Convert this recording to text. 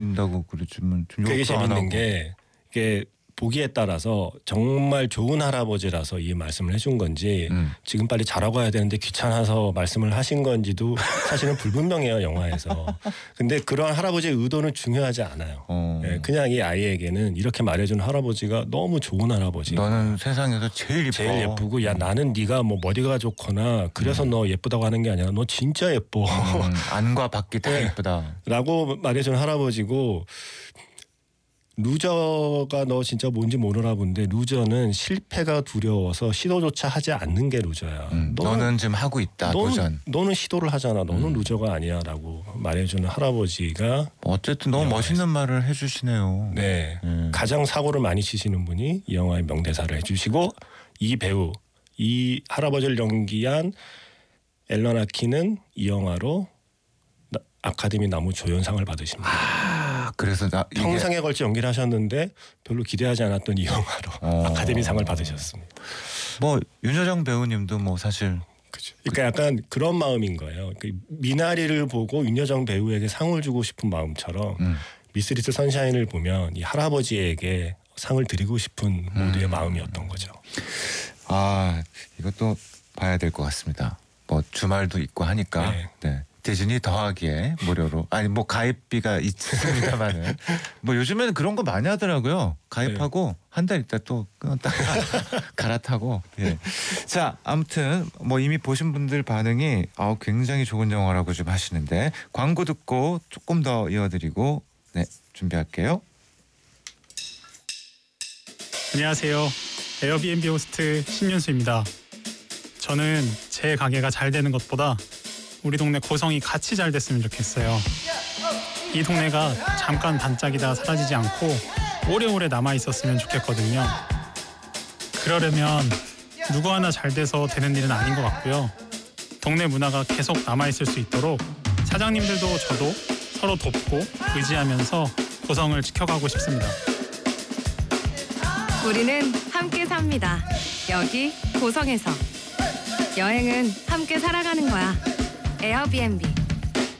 된다고 그러지만 되게 욕도 안 재밌는 하고. 게 이게 보기에 따라서 정말 좋은 할아버지라서 이 말씀을 해준 건지 지금 빨리 자러 가야 되는데 귀찮아서 말씀을 하신 건지도 사실은 불분명해요, 영화에서. 근데 그런 할아버지의 의도는 중요하지 않아요. 예, 그냥 이 아이에게는 이렇게 말해준 할아버지가 너무 좋은 할아버지. 너는 세상에서 제일 예뻐. 제일 예쁘고 야 나는 네가 뭐 머리가 좋거나 그래서 너 예쁘다고 하는 게 아니라 너 진짜 예뻐. 안과 밖이 다 네. 예쁘다. 라고 말해준 할아버지고 루저가 너 진짜 뭔지 모르나 본데 루저는 실패가 두려워서 시도조차 하지 않는 게 루저야. 너는 지금 하고 있다. 도전. 너는 시도를 하잖아. 너는 루저가 아니야라고 말해주는 할아버지가 어쨌든 너무 멋있는 말을 해주시네요. 네 가장 사고를 많이 치시는 분이 이 영화의 명대사를 해주시고 이 배우 이 할아버지를 연기한 앨런 아킨은 이 영화로 아카데미 나무조연상을 받으십니다. 그래서 평생에 걸쳐 연기를 하셨는데 별로 기대하지 않았던 이 영화로 아카데미상을 받으셨습니다. 뭐 윤여정 배우님도 뭐 사실 그렇죠. 그러니까 약간 그런 마음인 거예요. 그 미나리를 보고 윤여정 배우에게 상을 주고 싶은 마음처럼 미스 리틀 선샤인을 보면 이 할아버지에게 상을 드리고 싶은 모두의 마음이었던 거죠. 아 이것도 봐야 될 것 같습니다. 뭐 주말도 있고 하니까 네. 디즈니 더하기에 무료로 아니 뭐 가입비가 있습니다만은 뭐 요즘에는 그런 거 많이 하더라고요. 가입하고 한 달 있다 또 딱 갈아타고. 예. 자 아무튼 뭐 이미 보신 분들 반응이 굉장히 좋은 영화라고 좀 하시는데 광고 듣고 조금 더 이어드리고 네 준비할게요. 안녕하세요. 에어비앤비 호스트 신윤수입니다. 저는 제 가게가 잘 되는 것보다 우리 동네 고성이 같이 잘 됐으면 좋겠어요. 이 동네가 잠깐 반짝이다 사라지지 않고 오래오래 남아있었으면 좋겠거든요. 그러려면 누구 하나 잘 돼서 되는 일은 아닌 것 같고요. 동네 문화가 계속 남아있을 수 있도록 사장님들도 저도 서로 돕고 의지하면서 고성을 지켜가고 싶습니다. 우리는 함께 삽니다. 여기 고성에서. 여행은 함께 살아가는 거야. 에어비앤비.